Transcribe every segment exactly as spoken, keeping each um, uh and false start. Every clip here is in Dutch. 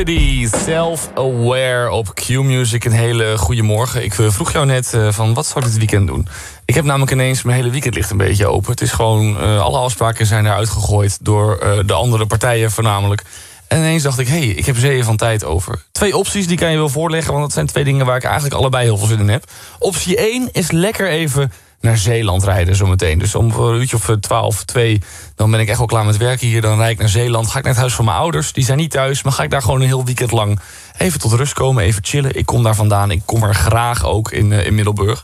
Die Self-Aware op Q-Music. Een hele goede morgen. Ik vroeg jou net uh, van wat zal ik dit weekend doen? Ik heb namelijk ineens mijn hele weekend ligt een beetje open. Het is gewoon, uh, alle afspraken zijn eruit gegooid door uh, de andere partijen voornamelijk. En ineens dacht ik, hé, hey, ik heb zeeën van tijd over. Twee opties, die kan je wel voorleggen, want dat zijn twee dingen waar ik eigenlijk allebei heel veel zin in heb. Optie één is lekker even naar Zeeland rijden zometeen. Dus om een uurtje of twaalf, twee, dan ben ik echt wel klaar met werken hier. Dan rijd ik naar Zeeland, ga ik naar het huis van mijn ouders. Die zijn niet thuis, maar ga ik daar gewoon een heel weekend lang even tot rust komen, even chillen. Ik kom daar vandaan, ik kom er graag ook in, uh, in Middelburg.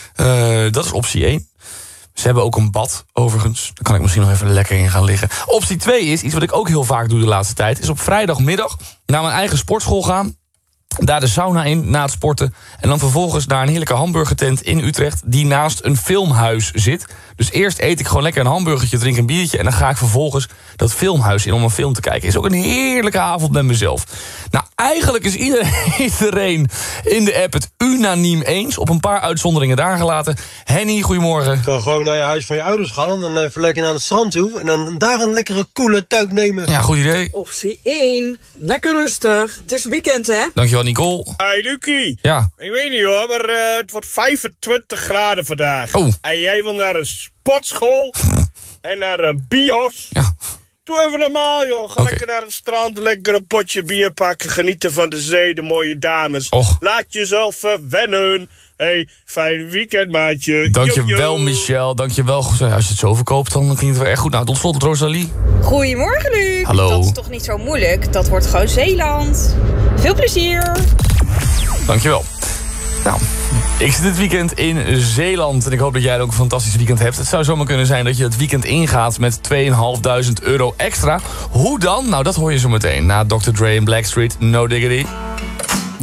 Uh, dat is optie één. Ze hebben ook een bad, overigens. Daar kan ik misschien nog even lekker in gaan liggen. Optie twee is, iets wat ik ook heel vaak doe de laatste tijd, is op vrijdagmiddag naar mijn eigen sportschool gaan. Daar de sauna in, na het sporten. En dan vervolgens naar een heerlijke hamburgertent in Utrecht, die naast een filmhuis zit. Dus eerst eet ik gewoon lekker een hamburgertje, drink een biertje, en dan ga ik vervolgens dat filmhuis in om een film te kijken. Is ook een heerlijke avond met mezelf. Nou, eigenlijk is iedereen, iedereen in de app het unaniem eens. Op een paar uitzonderingen daar gelaten. Henny, goedemorgen. Je kan gewoon naar je huis van je ouders gaan en dan even lekker naar het strand toe. En dan daar een lekkere koele tuik nemen. Ja, goed idee. Optie één. Lekker rustig. Het is weekend, hè? Dankjewel, Nicole. Hey, Lucie. Ja. Ik weet niet hoor, maar uh, het wordt vijfentwintig graden vandaag. Oh. En jij wil naar een sportschool en naar een bios. Ja. Doe even normaal, joh. Ga Okay. lekker naar het strand, lekker een potje bier pakken, genieten van de zee, de mooie dames. Och. Laat jezelf verwennen. Hey, fijn weekend, maatje. Dankjewel, Yo, yo. Michel. Dankjewel. Als je het zo verkoopt, dan klinkt het wel erg goed. Nou, tot slot, Rosalie. Goedemorgen, Luc. Hallo. Dat is toch niet zo moeilijk? Dat wordt gewoon Zeeland. Veel plezier. Dankjewel. Nou, ik zit dit weekend in Zeeland en ik hoop dat jij ook een fantastisch weekend hebt. Het zou zomaar kunnen zijn dat je het weekend ingaat met tweeduizend vijfhonderd euro extra. Hoe dan? Nou, dat hoor je zo meteen na dokter Dre en Blackstreet, No Diggity.